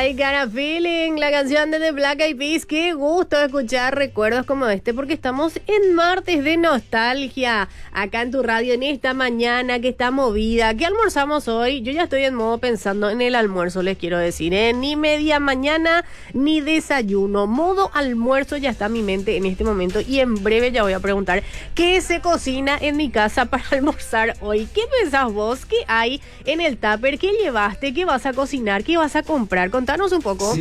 I Got a Feeling, la canción de The Black Eyed Peas. Qué gusto escuchar recuerdos como este, porque estamos en martes de nostalgia, acá en tu radio, en esta mañana que está movida. ¿Qué almorzamos hoy? Yo ya estoy en modo pensando en el almuerzo, les quiero decir, ni media mañana, ni desayuno. Modo almuerzo ya está en mi mente en este momento, y en breve ya voy a preguntar qué se cocina en mi casa para almorzar hoy. ¿Qué pensás vos? ¿Qué hay en el tupper? ¿Qué llevaste? ¿Qué vas a cocinar? ¿Qué vas a comprar? Contanos un poco.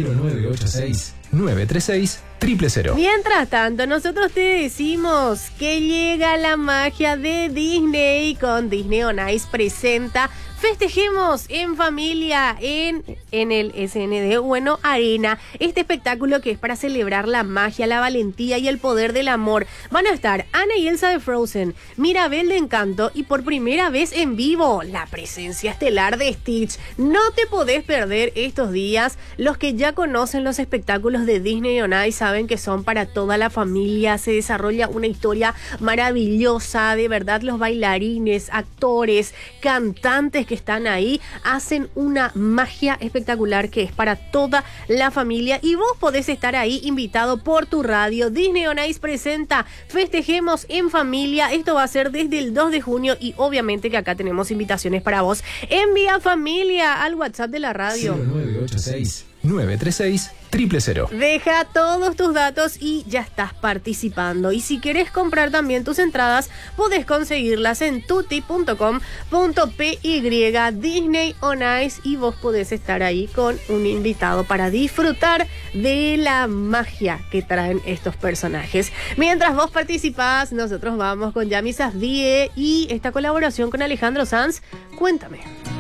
0986-936-000. Mientras tanto, nosotros te decimos que llega la magia de Disney con Disney On Ice presenta Festejemos en Familia en el SND Bueno Arena. Este espectáculo que es para celebrar la magia, la valentía y el poder del amor. Van a estar Anna y Elsa de Frozen, Mirabel de Encanto y por primera vez en vivo, la presencia estelar de Stitch. No te podés perder estos días. Los que ya conocen los espectáculos de Disney On Ice saben que son para toda la familia. Se desarrolla una historia maravillosa. De verdad, los bailarines, actores, cantantes que están ahí hacen una magia espectacular que es para toda la familia, y vos podés estar ahí invitado por tu radio. Disney On Ice presenta Festejemos en Familia. Esto va a ser desde el 2 de junio y obviamente que acá tenemos invitaciones para vos. Envía familia al WhatsApp de la radio 0986-936-000. Deja todos tus datos y ya estás participando. Y si querés comprar también tus entradas, podés conseguirlas en tuti.com.py, Disney On Ice, y vos podés estar ahí con un invitado para disfrutar de la magia que traen estos personajes. Mientras vos participás, nosotros vamos con Yami Safdie y esta colaboración con Alejandro Sanz. Cuéntame.